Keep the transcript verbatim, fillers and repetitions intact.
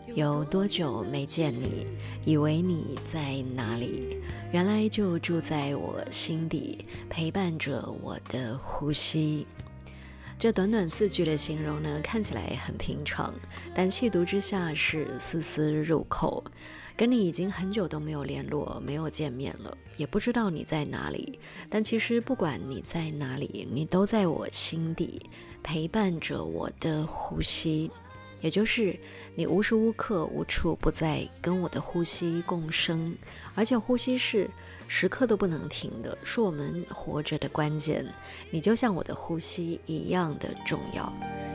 有多久没见你，以为你在哪里，原来就住在我心底，陪伴着我的呼吸。这短短四句的形容呢，看起来很平常，但细读之下是丝丝入扣。跟你已经很久都没有联络，没有见面了，也不知道你在哪里，但其实不管你在哪里，你都在我心底，陪伴着我的呼吸。也就是你无时无刻无处不在跟我的呼吸共生，而且呼吸是时刻都不能停的，是我们活着的关键。你就像我的呼吸一样的重要。